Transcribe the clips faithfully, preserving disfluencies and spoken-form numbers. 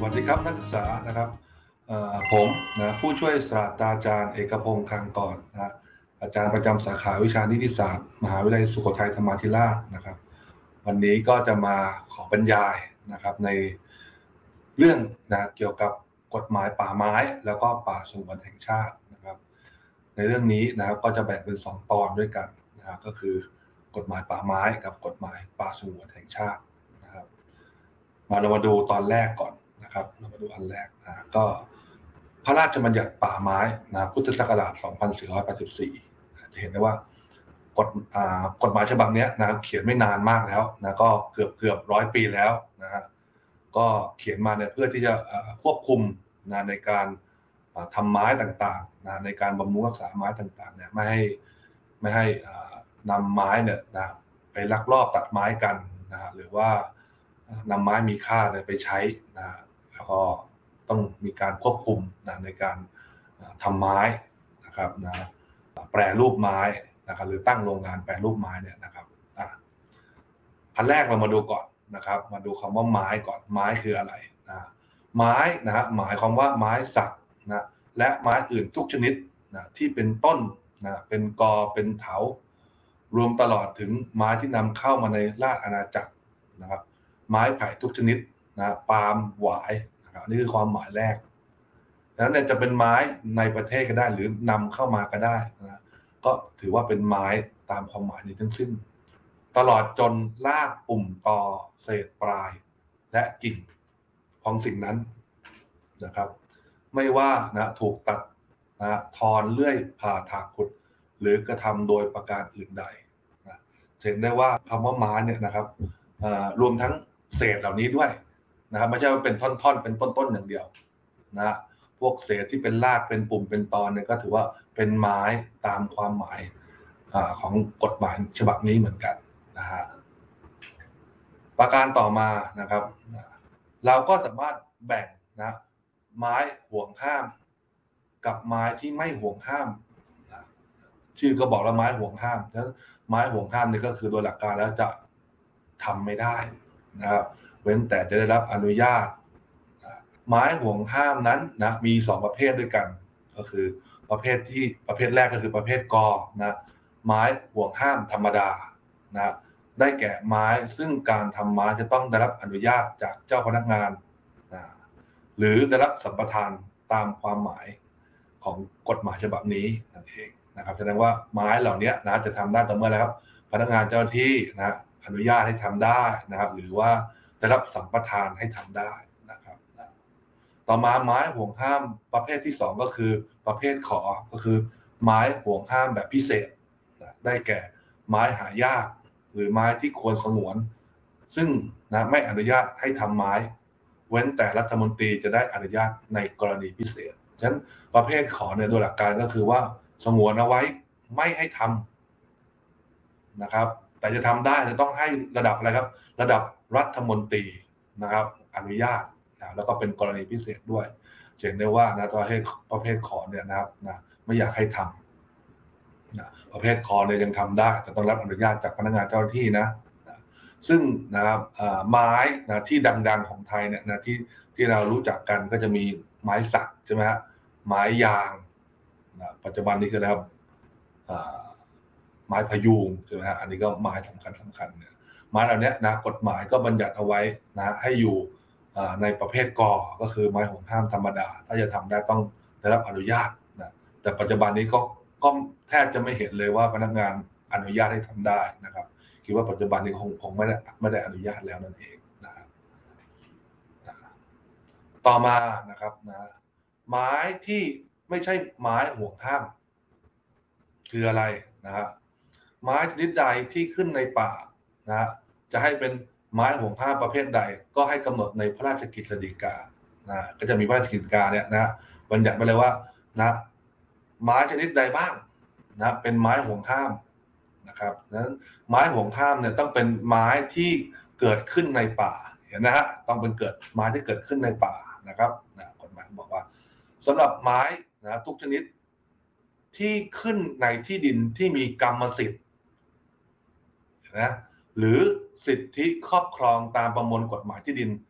วัสดีครับนักศึกษานะครับผมนะผู้ช่วยศาสตราจารย์เอกพงษ์คางก่อนนะอาจารย์ประจำสาขาวิชานิติศาสตร์มหาวิทยาลัยสุโขทัยธรรมาธิราชนะครับวันนี้ก็จะมาขอบรรยายนะครับในเรื่องนะเกี่ยวกับกฎหมายป่าไม้แล้วก็ป่าสงวนแห่งชาตินะครับในเรื่องนี้นะครับก็จะแบ่งเป็นสองตอนด้วยกันนะครับก็คือกฎหมายป่าไม้กับกฎหมายป่าสงวนแห่งชาตินะครับมาเรามาดูตอนแรกก่อนนะครับเรามาดูอันแรกนะก็พระราชบัญญัติป่าไม้นะพุทธศักราชสองพันสี่ร้อยแปดสิบสี่จะเห็นได้ว่ากฎกฎหมายฉบับนี้นะเขียนไม่นานมากแล้วนะก็เกือบเกือบร้อยปีแล้วนะฮะก็เขียนมาเนี่ยเพื่อที่จะควบคุมนะในการทำไม้ต่างๆนะในการบำรุงรักษาไม้ต่างๆเนี่ยไม่ให้ไม่ให้นำไม้เนี่ยนะไปลักลอบตัดไม้กันนะหรือว่านำไม้มีค่าเนี่ยไปใช้นะแล้วก็ต้องมีการควบคุมนะในการทำไม้นะครับนะแปรรูปไม้นะครับหรือตั้งโรงงานแปรรูปไม้เนี่ยนะครับอันแรกเรามาดูก่อนนะครับมาดูคำว่าไม้ก่อนไม้คืออะไรนะไม้นะฮะหมายความว่าไม้สักนะและไม้อื่นทุกชนิดนะที่เป็นต้นนะเป็นกอเป็นเถารวมตลอดถึงไม้ที่นำเข้ามาในราชอาณาจักรนะครับไม้ไผ่ทุกชนิดนะปาล์มหวายนะครับนี่คือความหมายแรกดังนั้นเนี่ยจะเป็นไม้ในประเทศก็ได้หรือนำเข้ามาก็ได้นะก็ถือว่าเป็นไม้ตามความหมายนี้ทั้งสิ้นตลอดจนรากปุ่มตอเศษปลายและกิ่งของสิ่งนั้นนะครับไม่ว่านะถูกตัดนะทอนเลื่อยผ่าถากขุดหรือกระทำโดยประการอื่นใดนะเห็นได้ว่าคำว่าไม้เนี่ยนะครับรวมทั้งเศษเหล่านี้ด้วยนะครับไม่ใช่ว่าเป็นท่อนๆเป็นต้นๆอย่างเดียวนะพวกเศษที่เป็นรากเป็นปุ่มเป็นตอนเนี่ยก็ถือว่าเป็นไม้ตามความหมายของกฎหมายฉบับนี้เหมือนกันนะฮะประการต่อมานะครับเราก็สามารถแบ่งนะไม้ห่วงห้ามกับไม้ที่ไม่ห่วงห้ามชื่อก็บอกแล้วไม้ห่วงห้ามฉะนั้นไม้ห่วงห้ามนี่ก็คือโดยหลักการแล้วจะทำไม่ได้นะครับเว้นแต่จะได้รับอนุญาตไม้ห่วงห้ามนั้นนะมีสองประเภทด้วยกันก็คือประเภทที่ประเภทแรกก็คือประเภทกอนะไม้ห่วงห้ามธรรมดานะได้แก่ไม้ซึ่งการทำไม้จะต้องได้รับอนุญาตจากเจ้าพนักงานนะหรือได้รับสัมปทานตามความหมายของกฎหมายฉบับนี้นั่นเองนะครับแสดงว่าไม้เหล่านี้นะจะทำได้ต่อเมื่อแล้วครับพนักงานเจ้าหน้าที่นะอนุญาตให้ทำได้นะครับหรือว่าได้รับสัมปทานให้ทำได้นะครับต่อมาไม้ห่วงห้ามประเภทที่สองก็คือประเภทขอก็คือไม้ห่วงห้ามแบบพิเศษได้แก่ไม้หายากหรือไม้ที่ควรสงวนซึ่งนะไม่อนุญาตให้ทำไม้เว้นแต่รัฐมนตรีจะได้อนุญาตในกรณีพิเศษฉะนั้นประเภทขอเนี่ยโดยหลักการก็คือว่าสงวนเอาไว้ไม่ให้ทำนะครับแต่จะทำได้จะต้องให้ระดับอะไรครับระดับรัฐมนตรีนะครับอนุญาตนะแล้วก็เป็นกรณีพิเศษด้วยเห็นได้ว่านะประเภทประเภทขอเนี่ยนะครับนะไม่อยากให้ทำนะประเภทขอเนี่ยยังทำได้แต่ต้องรับอนุญาตจากพนักงานเจ้าหน้าที่นะนะซึ่งนะครับไม้นะที่ดังๆของไทยเนี่ยนะที่ที่เรารู้จักกันก็จะมีไม้สักใช่ไหมฮะไม้ยางปัจจุบันนี้คืออะไรครับไม้พยุงใช่ไหมฮะอันนี้ก็ไม้สำคัญสำคัญเนี่ยไม้เหล่านี้นะกฎหมายก็บัญญัติเอาไว้นะให้อยู่ในประเภทกอก็คือไม้ห่วงห้ามธรรมดาถ้าจะทำได้ต้องได้รับอนุญาตนะแต่ปัจจุบันนี้ก็ก็แทบจะไม่เห็นเลยว่าพนักงานอนุญาตให้ทำได้นะครับคิดว่าปัจจุบันนี้คงคงไม่ได้ไม่ได้อนุญาตแล้วนั่นเองนะครับต่อมานะครับนะไม้ที่ไม่ใช่ไม้ห่วงห้ามคืออะไรนะครับไม้ชนิดใดที่ขึ้นในป่านะจะให้เป็นไม้ห่วงห้ามประเภทใดก็ให้กำหนดในพระราชกฤษฎีกานะก็จะมีพระราชกฤษฎีกาเนี่ยนะบัญญัติไว้เลยว่านะไม้ชนิดใดบ้างนะเป็นไม้ห่วงห้ามนะครับนั้นไม้ห่วงห้ามเนี่ยต้องเป็นไม้ที่เกิดขึ้นในป่าเห็นนะฮะต้องเป็นเกิดไม้ที่เกิดขึ้นในป่านะครับนะกฎหมายบอกว่าสำหรับไม้นะทุกชนิดที่ขึ้นในที่ดินที่มีกรรมสิทธิ์นะหรือสิทธิครอบครองตามประมวลกฎหมายที่ดิน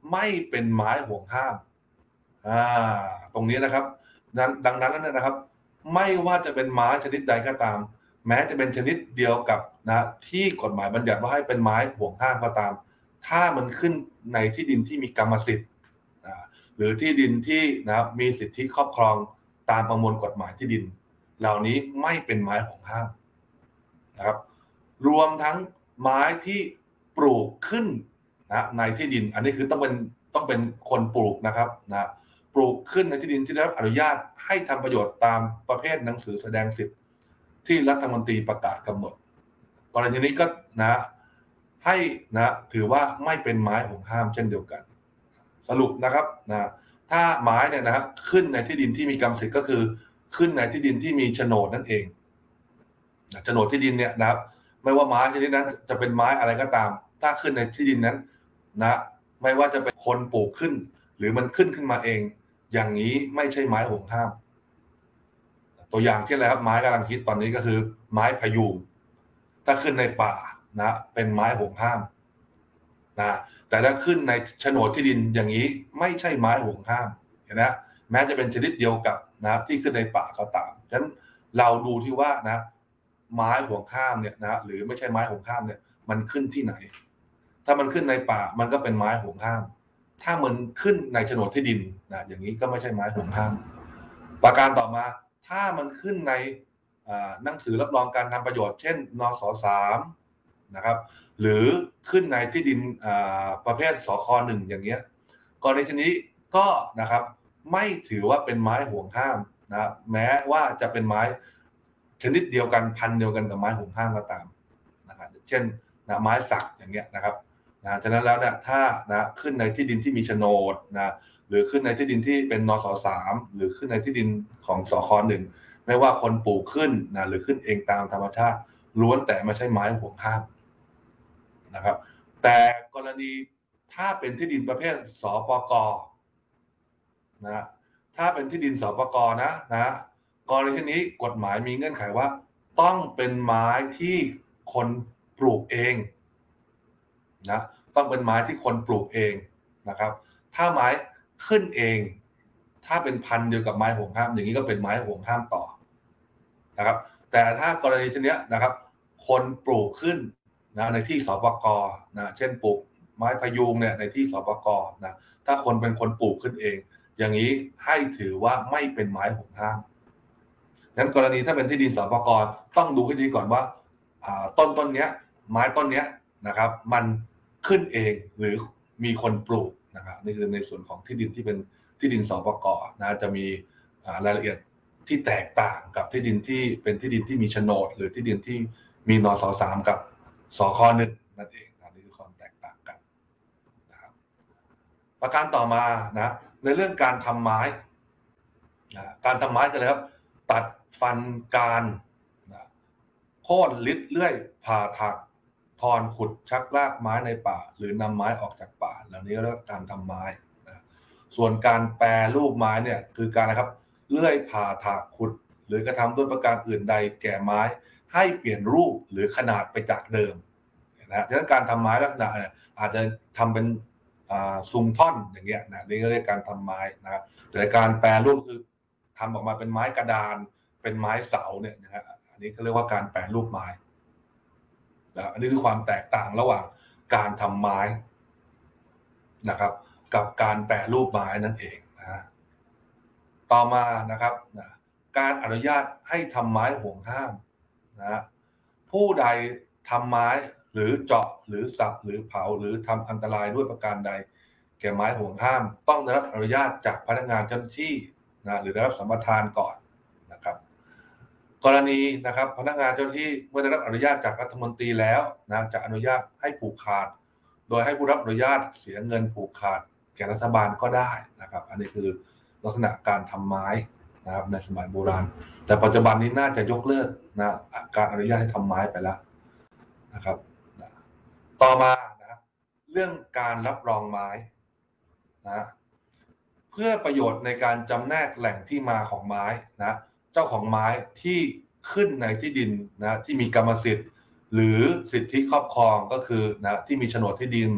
ไม่เป็นไม้ห่วงห้ามอ่าตรงนี้นะครับดังนั้นแล้วนะครับไม่ว่าจะเป็นไม้ชนิดใดก็ตามแม้จะเป็นชนิดเดียวกับนะที่กฎหมายบัญญัติว่าให้เป็นไม้ห่วงห้ามก็ตามถ้ามันขึ้นในที่ดินที่มีกรรมสิทธิ์หรือที่ดินที่นะครับมีสิทธิครอบครองตามประมวลกฎหมายที่ดินเหล่านี้ไม่เป็นไม้ห่วงห้ามนะครับรวมทั้งไม้ที่ปลูกขึ้นนะในที่ดินอันนี้คือต้องเป็นต้องเป็นคนปลูกนะครับนะปลูกขึ้นในที่ดินที่ได้รับอนุญาตให้ทำประโยชน์ตามประเภทหนังสือแสดงสิทธิ์ที่รัฐมนตรีประกาศกำหนดกรณีนี้ก็นะให้นะถือว่าไม่เป็นไม้ห่วงห้ามเช่นเดียวกันสรุปนะครับนะถ้าไม้เนี่ยนะขึ้นในที่ดินที่มีกรรมสิทธิ์ก็คือขึ้นในที่ดินที่มีโฉนดนั่นเองโฉนดที่ดินเนี่ยนะครับไม่ว่าไม้ชนิดนั้นจะเป็นไม้อะไรก็ตามถ้าขึ้นในที่ดินนั้นนะไม่ว่าจะเป็นคนปลูกขึ้นหรือมันขึ้นขึ้นมาเองอย่างนี้ไม่ใช่ไม้ห่วงห้ามตัวอย่างที่อะไรครับไม้กำลังฮิตตอนนี้ก็คือไม้พะยูงถ้าขึ้นในป่านะเป็นไม้ห่วงห้ามนะแต่ถ้าขึ้นในโฉนดที่ดินอย่างนี้ไม่ใช่ไม้ห่วงห้ามเห็นไหมแม้จะเป็นชนิดเดียวกับนะที่ขึ้นในป่าก็ตามฉะนั้นเราดูที่ว่านะไม้ห่วงห้ามเนี่ยนะหรือไม่ใช่ไม้ห่วงห้ามเนี่ยมันขึ้นที่ไหนถ้ามันขึ้นในป่ามันก็เป็นไม้ห่วงห้ามถ้ามันขึ้นในโฉนดที่ดินนะอย่างนี้ก็ไม่ใช่ไม้ห่วงห้ามประการต่อมาถ้ามันขึ้นในหนังสือรับรองการทำประโยชน์เช่นนสสามนะครับหรือขึ้นในที่ดินประเภทสคหนึ่งอย่างเงี้ยกรณีนี้ก็นะครับไม่ถือว่าเป็นไม้ห่วงห้ามนะแม้ว่าจะเป็นไม้ชนิดเดียวกันพันเดียวกันกับไม้ห่วงห้ามก็ตามนะครับเช่นนะไม้สักอย่างเงี้ยนะครับนะฉะนั้นแล้วเนี่ยถ้านะขึ้นในที่ดินที่มีโฉนดนะหรือขึ้นในที่ดินที่เป็นนสสามหรือขึ้นในที่ดินของสคหนึ่งไม่ว่าคนปลูกขึ้นนะหรือขึ้นเองตามธรรมชาติล้วนแต่ไม่ใช่ไม้ห่วงห้ามนะครับแต่กรณีถ้าเป็นที่ดินประเภทสปก.นะถ้าเป็นที่ดินสปก.นะนะกรณีที่นี้กฎหมายมีเงื่อนไขว่าต้องเป็นไม้ที่คนปลูกเองนะต้องเป็นไม้ที่คนปลูกเองนะครับถ้าไม้ขึ้นเองถ้าเป็นพันธุ์เดียวกับไม้ห่วงห้ามอย่างนี้ก็เป็นไม้ห่วงห้ามต่อนะครับแต่ถ้ากรณีเช่นนี้นะครับคนปลูกขึ้นนะในที่สปก.นะเช่นปลูกไม้พะยูงเนี่ยในที่สปก.นะถ้าคนเป็นคนปลูกขึ้นเองอย่างนี้ให้ถือว่าไม่เป็นไม้ห่วงห้ามงั้นกรณีถ้าเป็นที่ดินสปก.ต้องดูให้ดีก่อนว่าต้นต้นเนี้ยไม้ต้นเนี้ยนะครับมันขึ้นเองหรือมีคนปลูกนะครับนี่คือในส่วนของที่ดินที่เป็นที่ดินสปก.นะจะมีรายละเอียดที่แตกต่างกับที่ดินที่เป็นที่ดินที่มีโฉนดหรือที่ดินที่มีนสสามกับสคหนึ่งนั่นเองนะนี่คือความแตกต่างกันนะครับประการต่อมานะในเรื่องการทำไม้นะการทำไม้กันเลยครับตัดฟันการนะโค่นลิดเลื่อยผ่าถักถอนขุดชักรากไม้ในป่าหรือนำไม้ออกจากป่าเหล่านี้เรียกว่าการทำไม้นะส่วนการแปรรูปไม้เนี่ยคือการนะครับเลื่อยผ่าถักขุดหรือกระทำด้วยประการอื่นใดแก่ไม้ให้เปลี่ยนรูปหรือขนาดไปจากเดิมนะดังนั้นการทำไม้ลักษณะเนี่ยอาจจะทำเป็นซุ้มท่อนอย่างเงี้ยนะนี่ก็เรียกการทำไม้นะครับแต่การแปรรูปคือทำออกมาเป็นไม้กระดานเป็นไม้เสาเนี่ยนะฮะอันนี้เขาเรียกว่าการแปรรูปไม้นะอันนี้คือความแตกต่างระหว่างการทำไม้นะครับกับการแปรรูปไม้นั่นเองนะต่อมานะครับนะการอนุญาตให้ทำไม้ห่วงห้ามนะผู้ใดทำไม้หรือเจาะหรือสับหรือเผาหรือทำอันตรายด้วยประการใดแก่ไม้ห่วงห้ามต้องได้รับอนุญาตจากพนักงานเจ้าหน้าที่นะหรือได้รับสัมปทานก่อนนะครับกรณีนะครับพนักงานเจ้าหน้าที่เมื่อได้รับอนุญาตจากรัฐมนตรีแล้วนะจะอนุญาตให้ผูกขาดโดยให้ผู้รับอนุญาตเสียเงินผูกขาดแก่รัฐบาลก็ได้นะครับอันนี้คือลักษณะการทำไม้นะครับในสมัยโบราณแต่ปัจจุบันนี้น่าจะยกเลิกนะการอนุญาตให้ทำไม้ไปแล้วนะครับต่อมานะเรื่องการรับรองไม้นะเพื่อประโยชน์ในการจำแนกแหล่งที่มาของไม้นะเจ้าของไม้ที่ขึ้นในที่ดินนะที่มีกรรมสิทธิ์หรือสิทธิครอบครองก็คือนะที่มีโฉนดที่ดิน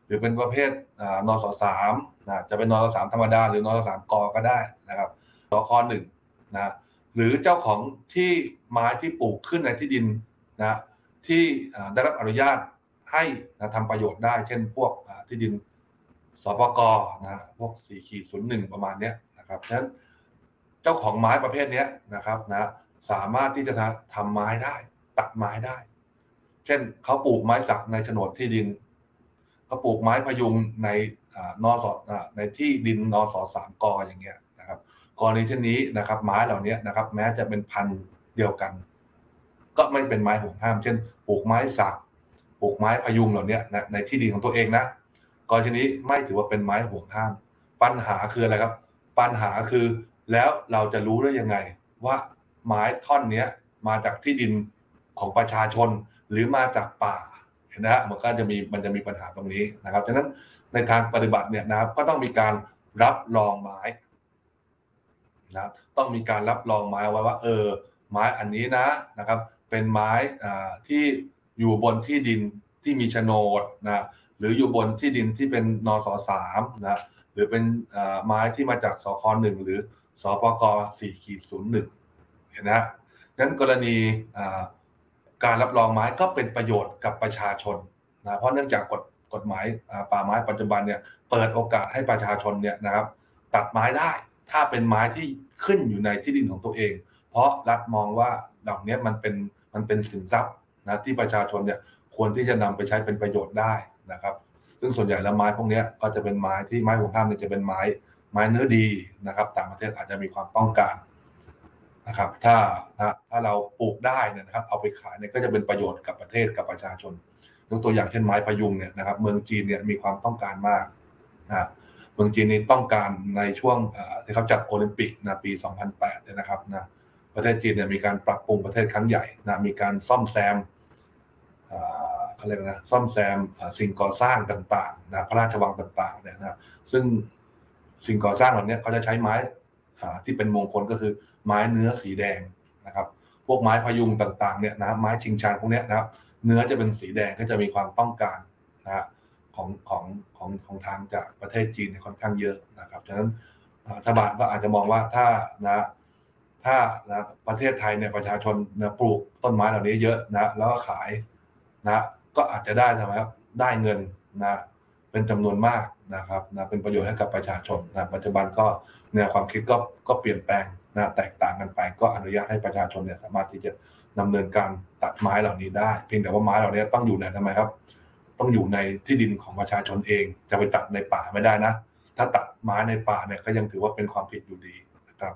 หรือเป็นประเภทนสสามนะจะเป็นนสสามธรรมดาหรือนสสามกก็ได้นะครับสคหนึ่งนะหรือเจ้าของที่ไม้ที่ปลูกขึ้นในที่ดินนะที่ได้รับอนุญาตให้นะทำประโยชน์ได้เช่นพวกที่ดินสปกนะพวก สี่ศูนย์หนึ่ง ประมาณนี้นะครับฉะนั้นเจ้าของไม้ประเภทนี้นะครับนะสามารถที่จะทำไม้ได้ตัดไม้ได้เช่นเขาปลูกไม้สักในโฉนดที่ดินเขาปลูกไม้พยุงในนสในที่ดินนสสามกอย่างเงี้ยนะครับกรณีเช่นนี้นะครับไม้เหล่านี้นะครับแม้จะเป็นพันธุ์เดียวกันก็ไม่เป็นไม้ห่วงห้ามเช่นปลูกไม้สักปลูกไม้พยุงเหล่านี้ในที่ดินของตัวเองนะกรณีนี้ไม่ถือว่าเป็นไม้ห่วงห้ามปัญหาคืออะไรครับปัญหาคือแล้วเราจะรู้ได้ยังไงว่าไม้ท่อนนี้มาจากที่ดินของประชาชนหรือมาจากป่าเห็นไหมฮะมันก็จะมีมันจะมีปัญหาตรงนี้นะครับฉะนั้นในทางปฏิบัติเนี่ยนะครับก็ต้องมีการรับรองไม้นะต้องมีการรับรองไม้ไว้ว่าเออไม้อันนี้นะนะครับเป็นไม้ที่อยู่บนที่ดินที่มีโฉนดนะหรืออยู่บนที่ดินที่เป็นนสสามนะหรือเป็นไม้ที่มาจากสคหนึ่งหรือสปก สี่ศูนย์หนึ่ง เห็นนะงั้นกรณีการรับรองไม้ก็เป็นประโยชน์กับประชาชนนะเพราะเนื่องจากกฎกฎหมายป่าไม้ปัจจุบันเนี่ยเปิดโอกาสให้ประชาชนเนี่ยนะครับตัดไม้ได้ถ้าเป็นไม้ที่ขึ้นอยู่ในที่ดินของตัวเองเพราะรัฐมองว่าเหล่านี้มันเป็นมันเป็นสินทรัพย์นะที่ประชาชนเนี่ยควรที่จะนำไปใช้เป็นประโยชน์ได้นะครับซึ่งส่วนใหญ่แล้วไม้พวกนี้ก็จะเป็นไม้ที่ไม้ห่วงห้ามเนี่ยจะเป็นไม้ไม้เนื้อดีนะครับต่างประเทศอาจจะมีความต้องการนะครับถ้าถ้าเราปลูกได้เนี่ยนะครับเอาไปขายเนี่ยก็จะเป็นประโยชน์กับประเทศกับประชาชนยกตัวอย่างเช่นไม้พยุงเนี่ยนะครับเมืองจีนเนี่ยมีความต้องการมากนะเมืองจีนนี่ต้องการในช่วงที่เขาจัดโอลิมปิกนะปีสองพันแปดเนี่ยนะครับนะประเทศจีนเนี่ยมีการปรับปรุงประเทศครั้งใหญ่นะมีการซ่อมแซมเขาเรียกนะซ่อมแซมสิ่งก่อสร้างต่างๆนะพระราชวังต่างๆเนี่ยนะซึ่งสิ่งก่อสร้างเหล่านี้เขาจะใช้ไม้ที่เป็นมงคลก็คือไม้เนื้อสีแดงนะครับพวกไม้พยุงต่างๆเนี่ยนะไม้ชิงชันพวกนี้นะครับเนื้อจะเป็นสีแดงก็จะมีความต้องการนะของของของของทางจากประเทศจีนค่อนข้างเยอะนะครับฉะนั้นรัฐบาลก็อาจจะมองว่าถ้านะถ้านะประเทศไทยเนี่ยประชาชนนะปลูกต้นไม้เหล่านี้เยอะนะแล้วก็ขายนะก็อาจจะได้ทำไมครับได้เงินนะเป็นจำนวนมากนะครับนะเป็นประโยชน์ให้กับประชาชนนะปัจจุบันก็แนวความคิดก็ก็เปลี่ยนแปลงนะแตกต่างกันไปก็อนุญาตให้ประชาชนเนี่ยสามารถที่จะดำเนินการตัดไม้เหล่านี้ได้เพียงแต่ว่าไม้เหล่านี้ต้องอยู่ในทำไมครับต้องอยู่ในที่ดินของประชาชนเองจะไปตัดในป่าไม่ได้นะถ้าตัดไม้ในป่าเนี่ยก็ยังถือว่าเป็นความผิดอยู่ดีนะครับ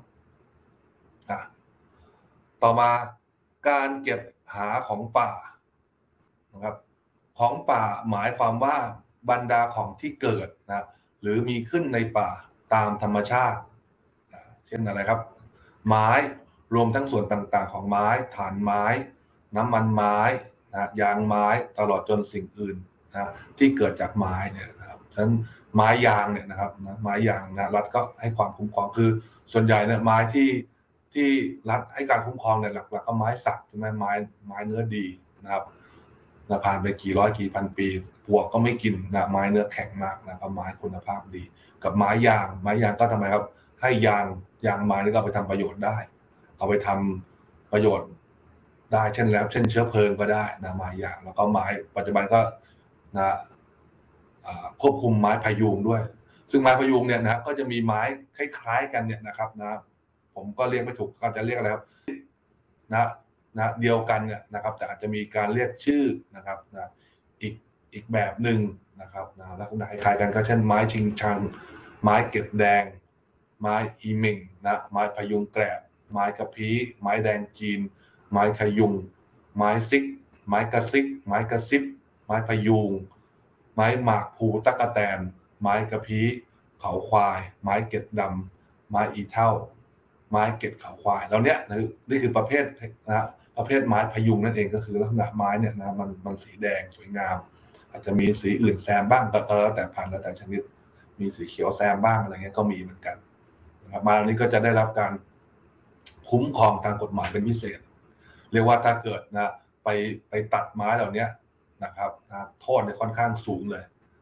ต่อมาการเก็บหาของป่านะครับของป่าหมายความว่าบรรดาของที่เกิดนะหรือมีขึ้นในป่าตามธรรมชาติเช่นอะไรครับไม้รวมทั้งส่วนต่างๆของไม้ฐานไม้น้ำมันไม้นะยางไม้ตลอดจนสิ่งอื่นนะที่เกิดจากไม้เนี่ยนะครับฉะนั้นไม้ยางเนี่ยนะครับนะไม้ยางนะรัฐก็ให้ความคุ้มครองคือส่วนใหญ่เนี่ยไม้ที่ที่รัฐให้การคุ้มครองเนี่ยหลักๆก็ไม้สักใช่ไหมไม้ไม้เนื้อดีนะครับผ่านไปกี่ร้อยกี่พันปีปลวกก็ไม่กินนะไม้เนื้อแข็งมากนะก็ไม้คุณภาพดีกับไม้ยางไม้ยางก็ทำไมครับให้ยางยางไม้นี่ก็ไปทำประโยชน์ได้เอาไปทำประโยชน์ได้เช่นแล้วเช่นเชื้อเพลิงก็ได้นะไม้ยางแล้วก็ไม้ปัจจุบันก็นะควบคุมไม้พยุงด้วยซึ่งไม้พยุงเนี่ยนะก็จะมีไม้คล้ายๆกันเนี่ยนะครับนะผมก็เรียกไม่ถูกก็จะเรียกอะไรครับนะนะเดียวกันเนี่ยนะครับแต่อาจจะมีการเรียกชื่อนะครับนะอีกอีกแบบหนึ่งนะครับนะลักษณะคล้ายกันก็เช่นไม้ชิงชันไม้เกล็ดแดงไม้อีเม่งนะไม้พยุงแกรบไม้กระพี้ไม้แดงจีนไม้ขยุงไม้ซิกไม้กระซิกไม้กระซิบไม้พยุงไม้หมากภูตะกะแตนไม้กระพี้เขาควายไม้เกล็ดดำไม้อีเท่าไม้เกล็ดเขาควายแล้วเนี้ยนี่คือประเภทนะประเภทไม้พยุงนั่นเองก็คือลักษณะไม้เนี่ยนะมันมันสีแดงสวยงามอาจจะมีสีอื่นแซมบ้างก็แล้วแต่พันธุ์แล้วแต่ชนิดมีสีเขียวแซมบ้างอะไรเงี้ยก็มีเหมือนกันนะครับไม้เหล่านี้ก็จะได้รับการคุ้มครองทางกฎหมายเป็นพิเศษเรียกว่าถ้าเกิดนะไปไปตัดไม้เหล่านี้นะครับนะโทษเนี่ยค่อนข้างสูงเลย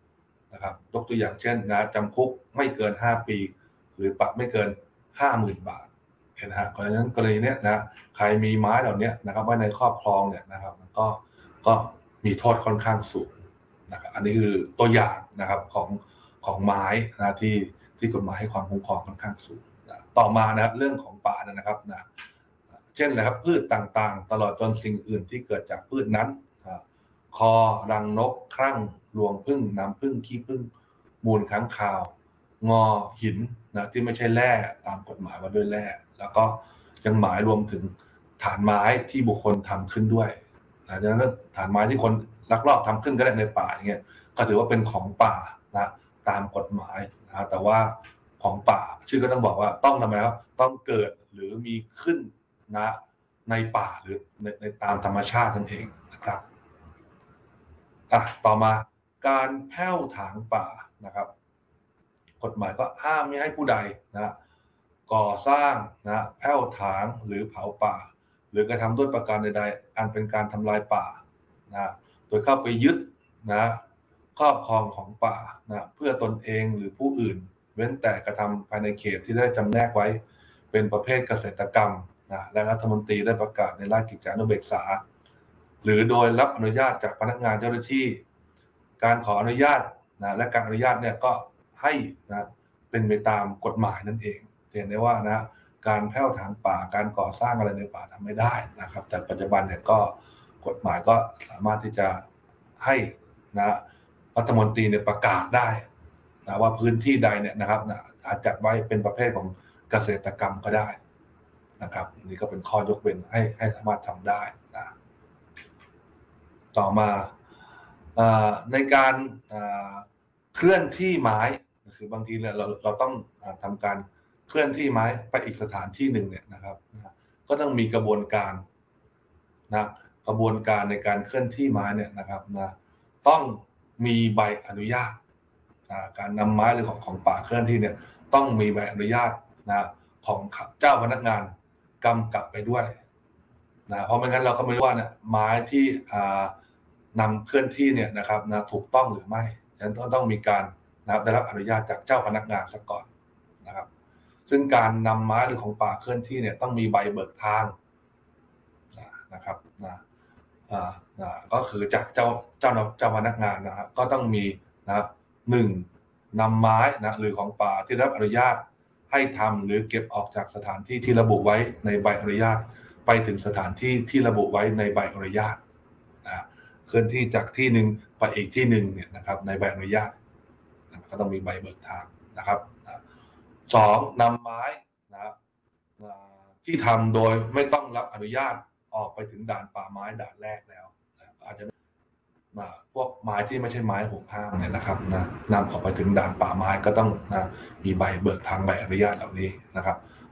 นะครับยกตัวอย่างเช่นนะจำคุกไม่เกินห้าปีหรือปรับไม่เกิน ห้าหมื่น บาทเห็นไหมฮะกรณีนั้นกรณีเนี้ยนะใครมีไม้เหล่านี้นะครับไว้ในครอบครองเนี่ยนะครับก็ก็มีโทษค่อนข้างสูงนะครับอันนี้คือตัวอย่างนะครับของของไม้นะที่ที่กฎหมายให้ความคุ้มครองค่อนข้างสูงนะต่อมานะครับเรื่องของป่านะครับนะเช่นนะครับพืชต่างๆตลอดจนสิ่งอื่นที่เกิดจากพืชนั้นคอรังนกครั่งรวงผึ้งน้ำผึ้งขี้ผึ้งมูลค้างคาว งอหินนะที่ไม่ใช่แร่ตามกฎหมายว่าด้วยแร่แล้วก็ยังหมายรวมถึงฐานไม้ที่บุคคลทำขึ้นด้วยนะดังนั้นฐานไม้ที่คนลักลอบทำขึ้นก็ได้ในป่าอย่างเงี้ยก็ถือว่าเป็นของป่านะตามกฎหมายนะแต่ว่าของป่าชื่อก็ต้องบอกว่าต้องทำไมครับต้องเกิดหรือมีขึ้นนะในป่าหรือในในตามธรรมชาตินั่นเองนะครับอ่ะต่อมาการแผ่วถางป่านะครับกฎหมายก็ห้ามไม่ให้ผู้ใดนะก่อสร้างนะแผ่วถางหรือเผาป่าหรือกระทำด้วยประการใดๆอันเป็นการทำลายป่านะโดยเข้าไปยึดนะครอบครองของป่านะเพื่อตนเองหรือผู้อื่นเว้นแต่กระทำภายในเขตที่ได้จำแนกไว้เป็นประเภทเกษตรกรรมนะและรัฐมนตรีได้ประกาศในราชกิจจานุเบกษาหรือโดยรับอนุญาตจากพนักงานเจ้าหน้าที่การขออนุญาตนะและการอนุญาตเนี่ยก็ให้นะเป็นไปตามกฎหมายนั่นเองเห็นได้ว่านะการแผ่วถางป่าการก่อสร้างอะไรในป่าทำไม่ได้นะครับแต่ปัจจุบันเนี่ยก็กฎหมายก็สามารถที่จะให้นะรัฐมนตรีเนี่ยประกาศได้นะว่าพื้นที่ใดเนี่ยนะครับนะอาจจัดไว้เป็นประเภทของเกษตรกรรมก็ได้นะครับนี่ก็เป็นข้อยกเว้นให้ให้สามารถทำได้นะต่อมาในการเคลื่อนที่ไม้คือบางทีเราเราต้องทำการเคลื่อนที่ไม้ไปอีกสถานที่หนึ่งเนี่ยนะครับก็ต้องมีกระบวนการนะกระบวนการในการเคลื่อนที่ไม้เนี่ยนะครับนะต้องมีใบอนุญาตนะการนำไม้หรือของของป่าเคลื่อนที่เนี่ยต้องมีใบอนุญาตนะของเจ้าพนักงานกำกับไปด้วยนะเพราะไม่งั้นเราก็ไม่รู้ว่าเนี่ยไม้ที่นำเคลื่อนที่เนี่ยนะครับนะถูกต้องหรือไม่ฉะนั้นต้องมีการนะครับได้รับอนุญาตจากเจ้าพนักงานซะก่อนนะครับซึ่งการนำไม้หรือของป่าเคลื่อนที่เนี่ยต้องมีใบเบิกทางนะครับนะก็คือจากเจ้าเจ้าเจ้าพนักงานนะครับก็ต้องมีนะครับหนึ่งนำไม้นะหรือของป่าที่ได้รับอนุญาตให้ทำหรือเก็บออกจากสถานที่ที่ระบุไว้ในใบอนุญาตไปถึงสถานที่ที่ระบุไว้ในใบอนุญาตนะเคลื่อนที่จากที่หนึ่งไปอีกที่หนึ่งเนี่ยนะครับในใบอนุญาตก็ต้องมีใบเบิกทางนะครับสองนำไม้นะที่ทำโดยไม่ต้องรับอนุญาตออกไปถึงด่านป่าไม้ด่านแรกแล้วอาจจะพวกไม้ที่ไม่ใช่ไม้ห่วงห้ามเนี่ยนะครับนะนำออกไปถึงด่านป่าไม้ก็ต้องนะมีใบเบิกทางใบอนุญาตเหล่านี้นะครับ